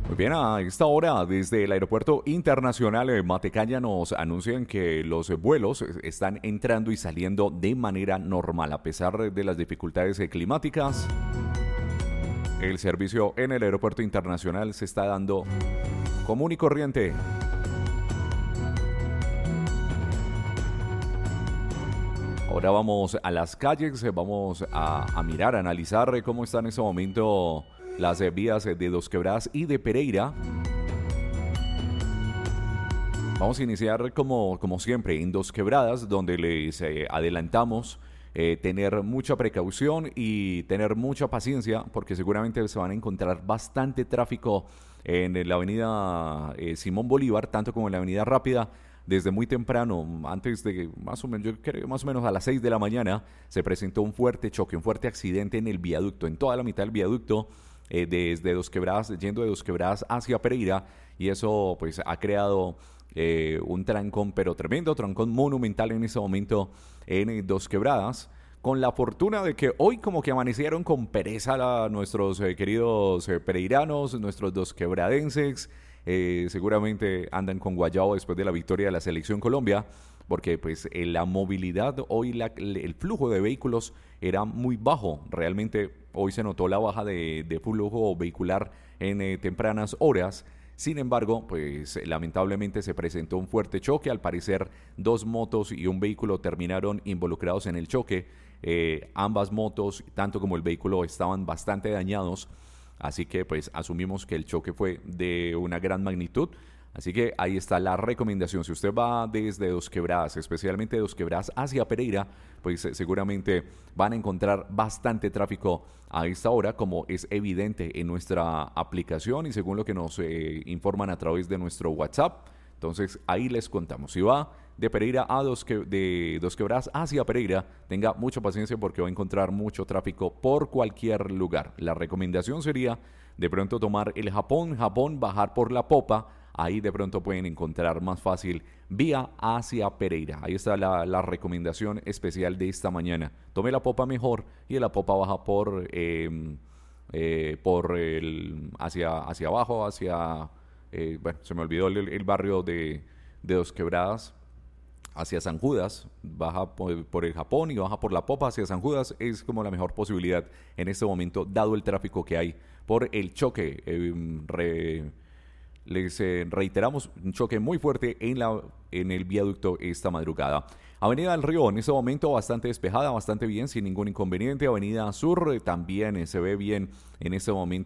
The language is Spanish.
Muy bien, a esta hora desde el Aeropuerto Internacional de Matecaya nos anuncian que los vuelos están entrando y saliendo de manera normal a pesar de las dificultades climáticas. El servicio en el Aeropuerto Internacional se está dando común y corriente. Ahora vamos a las calles, vamos a mirar, a analizar cómo están en este momento las vías de Dos Quebradas y de Pereira. Vamos a iniciar como siempre en Dos Quebradas, donde les adelantamos tener mucha precaución y tener mucha paciencia, porque seguramente se van a encontrar bastante tráfico en la avenida Simón Bolívar, tanto como en la avenida Rápida. Desde muy temprano, antes de más o menos, yo creo más o menos a las 6 de la mañana, se presentó un fuerte choque, un fuerte accidente en el viaducto, en toda la mitad del viaducto, desde Dos Quebradas, yendo de Dos Quebradas hacia Pereira, y eso pues ha creado un trancón, pero tremendo, trancón monumental en ese momento en Dos Quebradas, con la fortuna de que hoy como que amanecieron con pereza nuestros queridos pereiranos, nuestros dosquebradenses, seguramente andan con guayabo después de la victoria de la selección Colombia, porque pues la movilidad hoy, el flujo de vehículos era muy bajo. Realmente hoy se notó la baja de flujo vehicular en tempranas horas. Sin embargo, pues lamentablemente se presentó un fuerte choque. Al parecer, dos motos y un vehículo terminaron involucrados en el choque. Ambas motos, tanto como el vehículo, estaban bastante dañados. Así que pues asumimos que el choque fue de una gran magnitud. Así que ahí está la recomendación. Si usted va desde Dos Quebradas, especialmente de Dos Quebradas hacia Pereira, pues seguramente van a encontrar bastante tráfico a esta hora, como es evidente en nuestra aplicación y según lo que nos informan a través de nuestro WhatsApp. Entonces ahí les contamos. Si va de Pereira de Dos Quebradas hacia Pereira, tenga mucha paciencia porque va a encontrar mucho tráfico por cualquier lugar. La recomendación sería de pronto tomar el Japón, bajar por la Popa. Ahí de pronto pueden encontrar más fácil vía hacia Pereira. Ahí está la recomendación especial de esta mañana. Tome la Popa mejor y la Popa baja hacia abajo, bueno, se me olvidó el barrio de Dos Quebradas, hacia San Judas, baja por el Japón y baja por la Popa hacia San Judas. Es como la mejor posibilidad en este momento, dado el tráfico que hay por el choque. Les reiteramos, un choque muy fuerte en el viaducto esta madrugada. Avenida del Río, en este momento bastante despejada, bastante bien, sin ningún inconveniente. Avenida Sur también se ve bien en este momento.